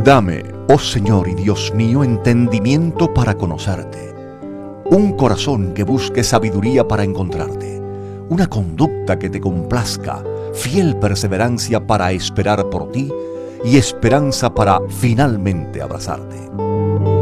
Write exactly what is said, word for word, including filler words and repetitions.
Dame, oh Señor y Dios mío, entendimiento para conocerte, un corazón que busque sabiduría para encontrarte, una conducta que te complazca, fiel perseverancia para esperar por ti y esperanza para finalmente abrazarte.